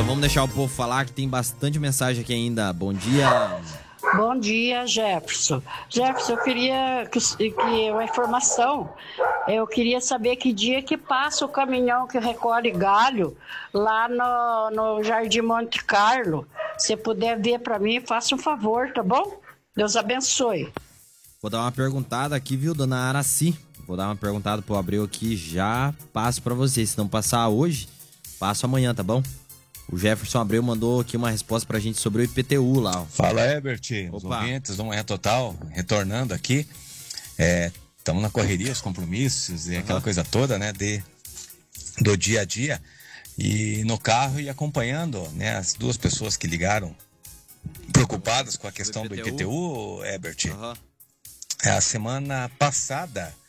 vamos deixar o povo falar, que tem bastante mensagem aqui ainda. Bom dia. Bom dia, Jefferson. Jefferson, eu queria uma informação. Eu queria saber que dia que passa o caminhão que recolhe galho lá no Jardim Monte Carlo. Se puder ver para mim, faça um favor, tá bom? Deus abençoe. Vou dar uma perguntada aqui, viu, dona Araci? Vou dar uma perguntada pro Abreu aqui, já passo para você. Se não passar hoje, passo amanhã, tá bom? O Jefferson Abreu mandou aqui uma resposta pra gente sobre o IPTU lá. Ó. Fala, Herbert, os ouvintes do Manhã Total, retornando aqui. Estamos na correria, os compromissos e aquela coisa toda, né, do dia a dia. E no carro e acompanhando, né, as duas pessoas que ligaram preocupadas com a questão do IPTU, Herbert. A semana passada